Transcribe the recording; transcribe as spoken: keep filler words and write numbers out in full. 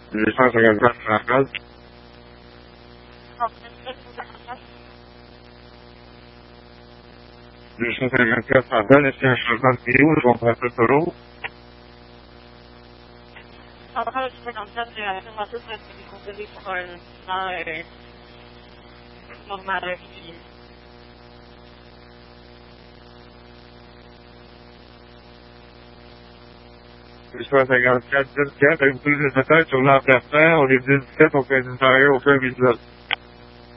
huit cent cinquante-quatre Saint-Paul. huit cent cinquante-quatre Saint-Paul, est-ce qu'il y a un changement de prix ou je comprends pas trop? Après, je cinquante quatre, c'est la formation pour être composée pour un temps normal régulier. huit cent cinquante-quatre, dix-sept, avec plus de détails sur l'emplacement, on est dix-sept, on fait une carrière au fur et à mesure.